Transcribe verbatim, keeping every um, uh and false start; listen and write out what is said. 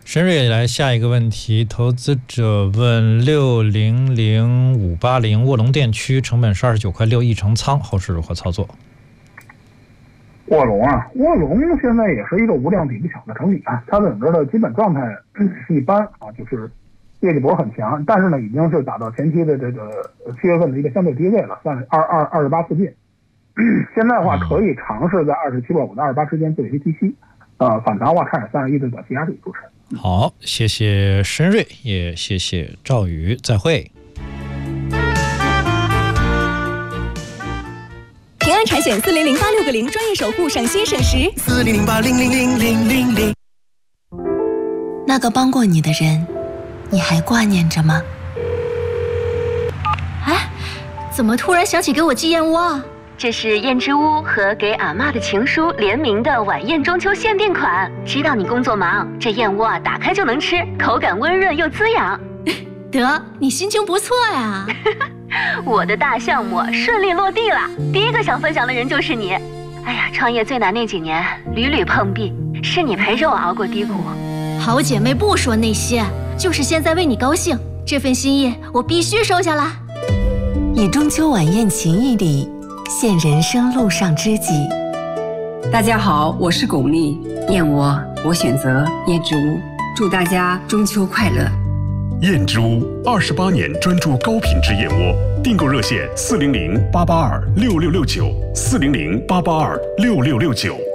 申瑞来下一个问题，投资者问六零零五八零卧龙电区成本是二十九块六一成仓，后市如何操作？ 卧龙啊，卧龙现在也是一个无量比不小的整体啊，它整个的基本状态一般啊，就是业绩不是很强，但是呢，已经是打到前期的这个七月份的一个相对低位了，算是二二二十八附近。现在的话可以尝试在二十七点五到二十八之间做一些低吸，呃，反弹的话看着三十一的短期压力主持人。 好，谢谢申瑞，也谢谢赵宇，再会。 平安产险四零零八六个零，专业守护，省心省时。 四零零八零零零零零零。 那个帮过你的人，你还挂念着吗？ 哎，怎么突然想起给我寄燕窝啊？这是燕之屋和给阿嬷的情书联名的晚宴中秋限定款。知道你工作忙，这燕窝啊打开就能吃，口感温润又滋养。 得，你心情不错呀。 我的大项目顺利落地了，第一个想分享的人就是你。哎呀，创业最难那几年，屡屡碰壁，是你陪着我熬过低谷。 好姐妹不说那些，就是现在为你高兴，这份心意我必须收下来。 以中秋晚宴情谊礼，献人生路上知己。 大家好，我是巩俐，燕窝我选择燕之屋，祝大家中秋快乐。 燕之屋二十八年专注高品质燕窝，订购热线四零零八八二六六六九四零零八八二六六六九。